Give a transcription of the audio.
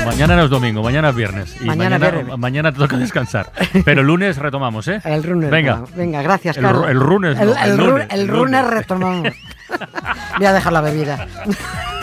Mañana no es domingo, mañana es viernes. Y Mañana te toca descansar. Pero el lunes retomamos, ¿eh? El lunes. Venga, Gracias, Carlos. El lunes. El lunes retomamos. Voy a dejar la bebida.